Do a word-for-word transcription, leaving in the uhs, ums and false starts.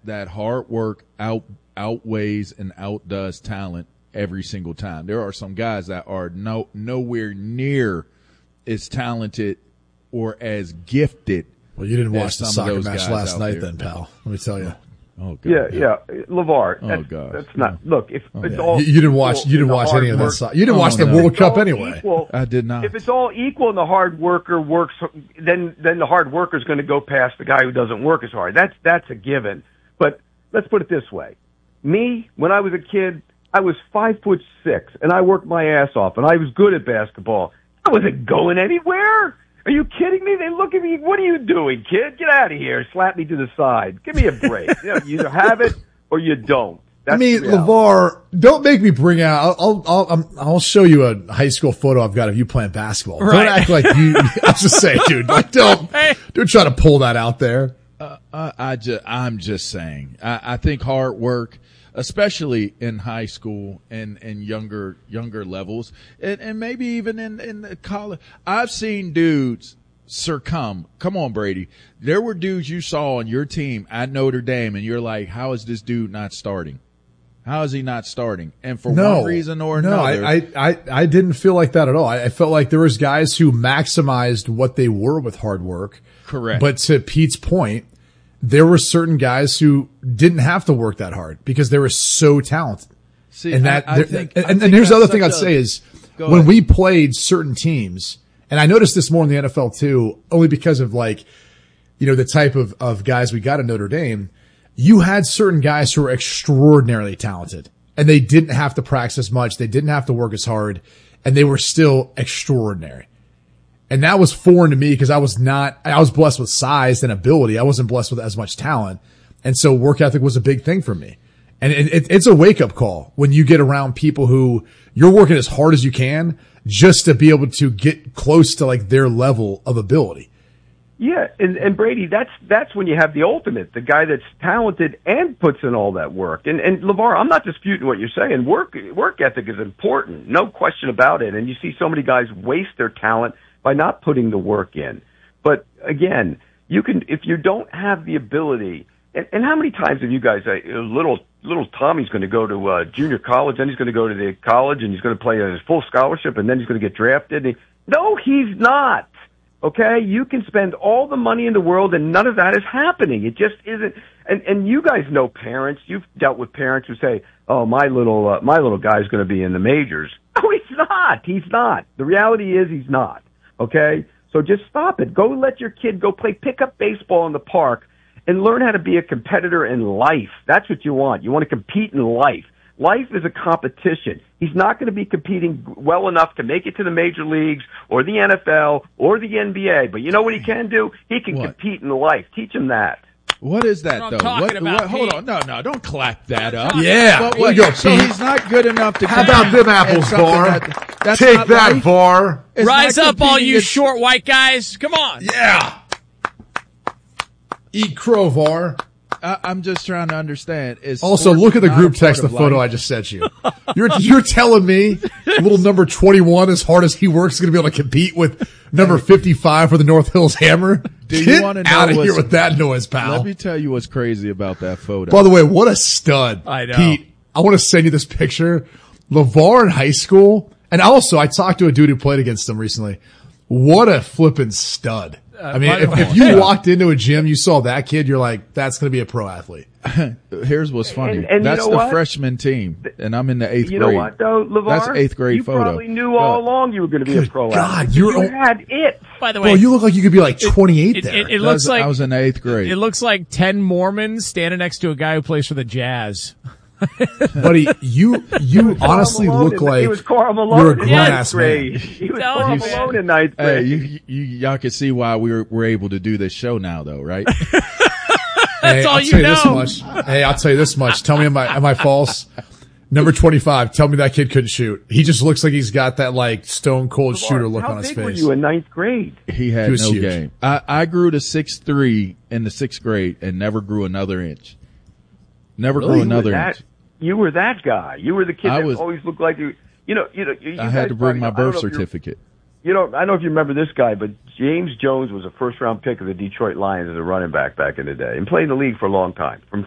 that hard work out outweighs and outdoes talent every single time. There are some guys that are no nowhere near as talented or as gifted. Well, you didn't watch the soccer match last night, there. then, pal. Let me tell you. Oh, God. Yeah, yeah, LeVar. Oh, that's, God. That's not. Look, if oh, it's yeah. all you, you didn't watch. You didn't watch any of that. So- you didn't oh, watch the no. World Cup anyway. Equal, I did not. If it's all equal and the hard worker works, then then the hard worker is going to go past the guy who doesn't work as hard. That's that's a given. But let's put it this way: me, when I was a kid, I was five foot six, and I worked my ass off, and I was good at basketball. I wasn't going anywhere. Are you kidding me? They look at me. What are you doing, kid? Get out of here! Slap me to the side. Give me a break. You know, you either have it or you don't. That's I mean, LeVar, don't make me bring out. I'll I'll I'll, I'll show you a high school photo I've got of you playing basketball. Right. Don't act like you. I was just saying, dude. Like, don't don't try to pull that out there. Uh, I, I just, I'm just saying. I, I think hard work, especially in high school and, and younger younger levels, and, and maybe even in in the college. I've seen dudes succumb. Come on, Brady. There were dudes you saw on your team at Notre Dame, and you're like, how is this dude not starting? How is he not starting? And for no, one reason or no, another. I, I, I, I didn't feel like that at all. I, I felt like there was guys who maximized what they were with hard work. Correct. But to Pete's point, there were certain guys who didn't have to work that hard because they were so talented. See, and that, I, I think, and, I and think here's the other that's thing I'd such a- say is Go when ahead. we played certain teams, and I noticed this more in the N F L too, only because of like, you know, the type of, of guys we got at Notre Dame, you had certain guys who were extraordinarily talented and they didn't have to practice as much. They didn't have to work as hard and they were still extraordinary. And that was foreign to me because I was not, I was blessed with size and ability. I wasn't blessed with as much talent. And so work ethic was a big thing for me. And it, it, it's a wake up call when you get around people who you're working as hard as you can just to be able to get close to like their level of ability. Yeah, and, and Brady, that's that's when you have the ultimate, the guy that's talented and puts in all that work. And and LeVar, I'm not disputing what you're saying. Work work ethic is important, no question about it. And you see so many guys waste their talent by not putting the work in. But again, you can if you don't have the ability. And, and how many times have you guys? Uh, little little Tommy's going to go to uh, junior college, then he's going to go to the college, and he's going to play a full scholarship, and then he's going to get drafted. And he, no, he's not. Okay, you can spend all the money in the world, and none of that is happening. It just isn't. And and you guys know parents. You've dealt with parents who say, "Oh, my little uh, my little guy's going to be in the majors." No, he's not. He's not. The reality is, he's not. Okay, so just stop it. Go let your kid go play pickup baseball in the park and learn how to be a competitor in life. That's what you want. You want to compete in life. Life is a competition. He's not going to be competing well enough to make it to the major leagues or the N F L or the N B A. But you know what he can do? He can What? compete in life. Teach him that. What is that, That's what though? I'm talking What, about, what, hold Pete. on. No, no, don't clap that up. Yeah, But there what, you go, so Pete. he's not good enough to How compete about them in apples, something VAR? that- that's Take not that, life. VAR. It's Rise not up, all competing you against- short white guys. Come on. Yeah. Eat crow, VAR. I, I'm just trying to understand. Is Also, sports look at the not group a part text, the of photo life? I just sent you. You're you're telling me little number twenty-one, as hard as he works, is going to be able to compete with number fifty-five for the North Hills Hammer? Do you Get wanna know out of here what's- with that noise, pal. Let me tell you what's crazy about that photo. By the way, what a stud. I know. Pete, I want to send you this picture. LeVar in high school, and also I talked to a dude who played against him recently. What a flippin' stud. I mean, by if, the if way- you walked into a gym, you saw that kid, you're like, that's going to be a pro athlete. Here's what's funny. And- and you That's know the what? freshman team, and I'm in the eighth You grade. know what, though, LeVar? That's eighth grade you photo. probably knew all Uh, along you were going to be a Good pro God, athlete. you're- You had it. By the way, Well, you look like you could be like twenty-eight it, there. it, it That looks was- like I was in the eighth grade. it looks like ten Mormons standing next to a guy who plays for the Jazz. Buddy, you you honestly Carl Malone look in- like he was Carl Malone you're a in grown ninth ass grade. man. He was Telling Carl you, man. Malone in ninth Hey, grade. you, you, y'all can see why we were, we're able to do this show now, though, right? Hey, all I'll you tell you this know. much. Hey, I'll tell you this much. Tell me, am I, am I false? Number twenty-five. Tell me that kid couldn't shoot. He just looks like he's got that like stone cold shooter look How on his big were face. you in ninth grade? He had He was no huge. game. I, I grew to six three in the sixth grade and never grew another inch. Never Really? grew another you were that, inch. You were that guy. You were the kid I that was- always looked like you. You know, you know. You, you I guys had to bring probably my know- I don't birth know if you're- certificate. You know, I don't know if you remember this guy, but James Jones was a first round pick of the Detroit Lions as a running back back in the day and played in the league for a long time. From